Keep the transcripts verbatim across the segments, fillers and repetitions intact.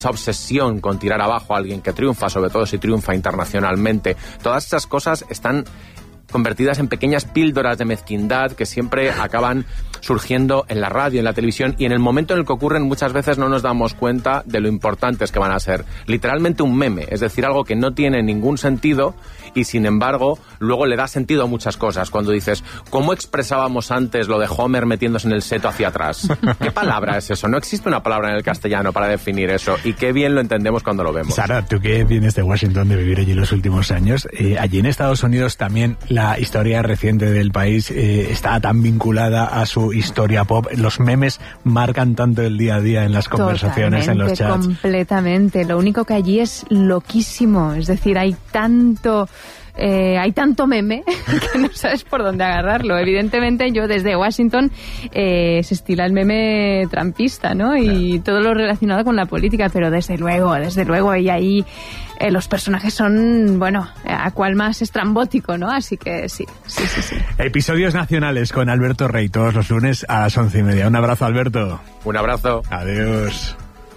esa obsesión con tirar abajo a alguien que triunfa, sobre todo si triunfa internacionalmente. Todas estas cosas están convertidas en pequeñas píldoras de mezquindad que siempre acaban surgiendo en la radio, en la televisión, y en el momento en el que ocurren muchas veces no nos damos cuenta de lo importantes que van a ser. Literalmente un meme, es decir, algo que no tiene ningún sentido y sin embargo luego le da sentido a muchas cosas. Cuando dices, ¿cómo expresábamos antes lo de Homer metiéndose en el seto hacia atrás? ¿Qué palabra es eso? No existe una palabra en el castellano para definir eso, y qué bien lo entendemos cuando lo vemos. Sara, tú que vienes de Washington, de vivir allí los últimos años, eh, allí en Estados Unidos también la historia reciente del país eh, está tan vinculada a su historia pop. Los memes marcan tanto el día a día en las conversaciones, Totalmente, en los chats. Completamente. Lo único que allí es loquísimo. Es decir, hay tanto... Eh, hay tanto meme que no sabes por dónde agarrarlo. Evidentemente yo desde Washington eh, se estila el meme trampista, ¿no? Y claro, todo lo relacionado con la política, pero desde luego, desde luego, y ahí eh, los personajes son, bueno, a cual más estrambótico, ¿no? Así que sí, sí, sí, sí. Episodios nacionales con Alberto Rey todos los lunes a las once y media. Un abrazo, Alberto. Un abrazo. Adiós.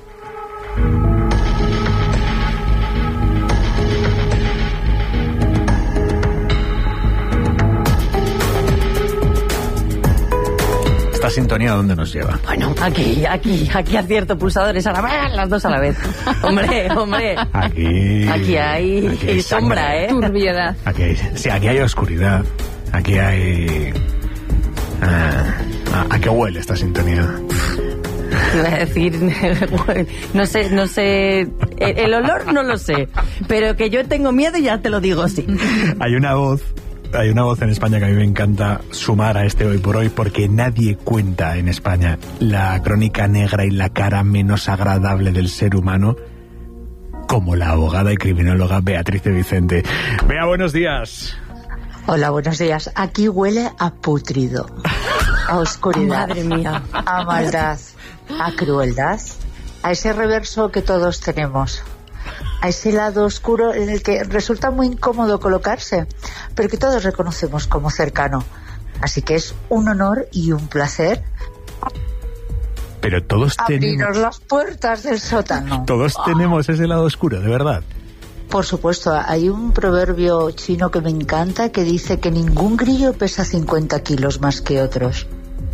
¿Esta sintonía dónde nos lleva? Bueno, aquí, aquí, aquí acierto pulsadores a la vez, las dos a la vez. Hombre, hombre. Aquí... Aquí hay, aquí hay sombra, sangre. ¿eh? Turbiedad. Aquí hay, sí, aquí hay oscuridad. Aquí hay... Ah, ¿a qué huele esta sintonía? Iba a decir, no sé, no sé, el, el olor no lo sé, pero que yo tengo miedo y ya te lo digo, sí. Hay una voz... Hay una voz en España que a mí me encanta sumar a este Hoy por Hoy, porque nadie cuenta en España la crónica negra y la cara menos agradable del ser humano como la abogada y criminóloga Beatriz de Vicente. Bea, buenos días. Hola, buenos días. Aquí huele a pútrido, a oscuridad, madre mía, a maldad, a crueldad, a ese reverso que todos tenemos, a ese lado oscuro en el que resulta muy incómodo colocarse, pero que todos reconocemos como cercano. Así que es un honor y un placer pero todos abrirnos tenemos... las puertas del sótano. Todos tenemos ese lado oscuro, de verdad. Por supuesto, hay un proverbio chino que me encanta que dice que ningún grillo pesa cincuenta kilos más que otros.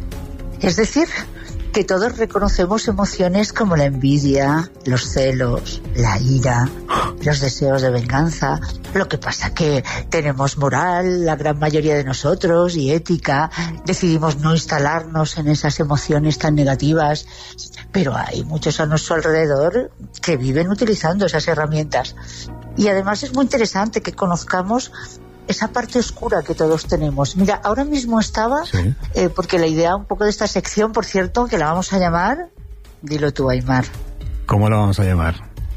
Es decir, que todos reconocemos emociones como la envidia, los celos, la ira, los deseos de venganza. Lo que pasa que tenemos moral, la gran mayoría de nosotros, y ética. Decidimos no instalarnos en esas emociones tan negativas, pero hay muchos a nuestro alrededor que viven utilizando esas herramientas. Y además es muy interesante que conozcamos esa parte oscura que todos tenemos. Mira, ahora mismo estaba, ¿sí? eh, porque la idea un poco de esta sección, por cierto, que la vamos a llamar, dilo tú, Aimar. ¿Cómo la vamos a llamar?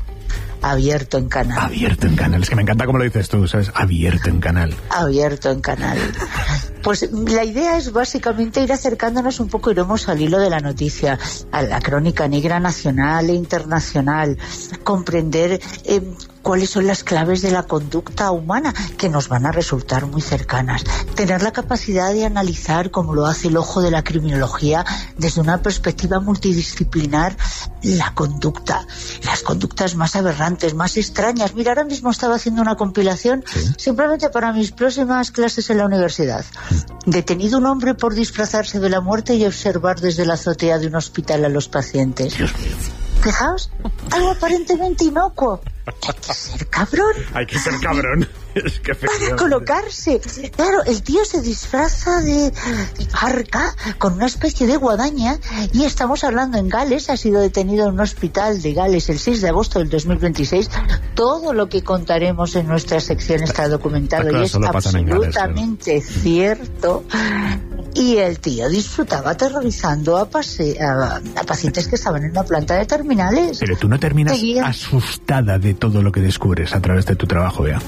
Abierto en canal. Abierto en canal. Es que me encanta cómo lo dices tú, ¿sabes? Abierto en canal. Abierto en canal. Pues la idea es básicamente ir acercándonos un poco, iremos al hilo de la noticia, a la crónica negra nacional e internacional, comprender eh, cuáles son las claves de la conducta humana que nos van a resultar muy cercanas, tener la capacidad de analizar, como lo hace el ojo de la criminología, desde una perspectiva multidisciplinar, la conducta, las conductas más aberrantes, más extrañas. Mira, ahora mismo estaba haciendo una compilación, ¿sí?, simplemente para mis próximas clases en la universidad. Detenido un hombre por disfrazarse de la muerte y observar desde la azotea de un hospital a los pacientes. Dios mío. Fijaos, algo aparentemente inocuo. Hay que ser cabrón. Hay que ser cabrón. Es que para colocarse. Claro, el tío se disfraza de arca con una especie de guadaña, y estamos hablando en Gales. Ha sido detenido en un hospital de Gales el seis de agosto del dos mil veintiséis. Todo lo que contaremos en nuestra sección está documentado, y es absolutamente Gales, cierto. Y el tío disfrutaba aterrorizando a, pase a, a pacientes que estaban en una planta de terminales. Pero tú no terminas Seguía. asustada de todo lo que descubres a través de tu trabajo, Bea.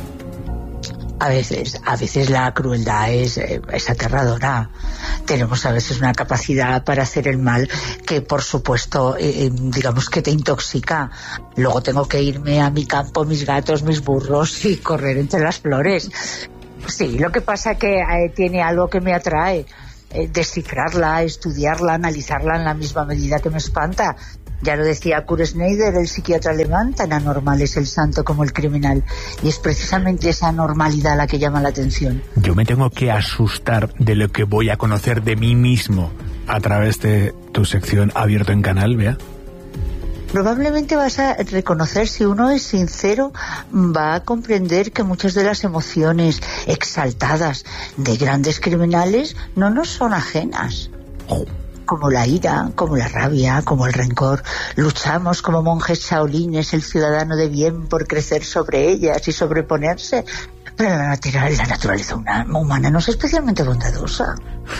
A veces, a veces la crueldad es, es aterradora. Tenemos a veces una capacidad para hacer el mal que, por supuesto, eh, digamos que te intoxica. Luego tengo que irme a mi campo, mis gatos, mis burros, y correr entre las flores. Sí, lo que pasa que eh, tiene algo que me atrae. Eh, descifrarla, estudiarla, analizarla en la misma medida que me espanta. Ya lo decía Kurt Schneider, el psiquiatra alemán, tan anormal es el santo como el criminal. Y es precisamente esa anormalidad la que llama la atención. Yo me tengo que asustar de lo que voy a conocer de mí mismo a través de tu sección Abierto en Canal, Bea. Probablemente vas a reconocer, si uno es sincero, va a comprender que muchas de las emociones exaltadas de grandes criminales no nos son ajenas. Como la ira, como la rabia, como el rencor. Luchamos como monjes shaolines, el ciudadano de bien, por crecer sobre ellas y sobreponerse. Pero la, natural, la naturaleza humana no es especialmente bondadosa.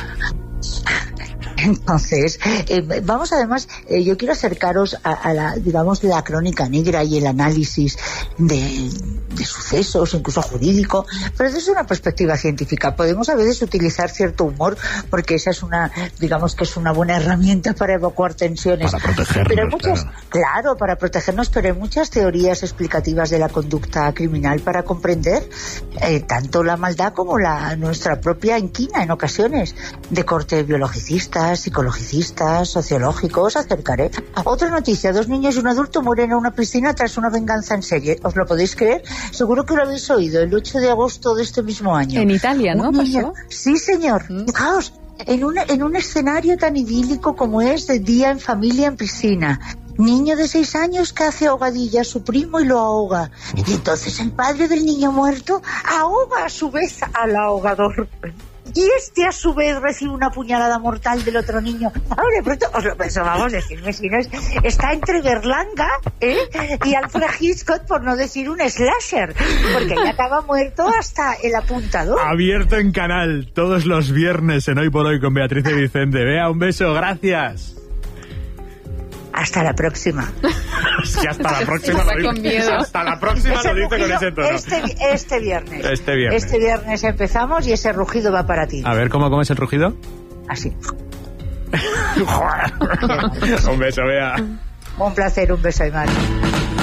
Entonces, eh, vamos además, eh, yo quiero acercaros a, a la, digamos, la crónica negra y el análisis de, de sucesos, incluso jurídico, pero desde una perspectiva científica. Podemos a veces utilizar cierto humor, porque esa es una, digamos que es una buena herramienta para evacuar tensiones. Para protegernos, pero hay muchas, claro. claro, para protegernos, pero hay muchas teorías explicativas de la conducta criminal para comprender eh, tanto la maldad como la nuestra propia inquina en ocasiones, de corte biologicista, psicologicistas, sociológicos. Acercaré. Otra noticia, dos niños y un adulto mueren en una piscina tras una venganza en serie. ¿Os lo podéis creer? Seguro que lo habéis oído, el ocho de agosto de este mismo año. En Italia, ¿no? Un niño, ¿Pasó? sí, señor. Mm. Fijaos, en, una, en un escenario tan idílico como es de día en familia en piscina. Niño de seis años que hace ahogadilla a su primo y lo ahoga. Y entonces el padre del niño muerto ahoga a su vez al ahogador. Y este a su vez recibe una puñalada mortal del otro niño. Ahora de pronto os lo pensábamos, decirme si no es, está entre Berlanga ¿eh? y Alfred Hitchcock, por no decir un slasher, porque ya acaba muerto hasta el apuntador. Abierto en Canal, todos los viernes en Hoy por Hoy con Beatriz y Vicente. Bea, un beso, gracias. Hasta la próxima. Sí, hasta la próxima. Está Lo con dice, miedo. hasta la próxima Ese lo dice con rugido, ese tono. Este, este viernes. Este viernes. Este viernes empezamos y ese rugido va para ti. A ver, ¿cómo, cómo es el rugido? Así. Un beso, Bea. Un placer, un beso, Aymar.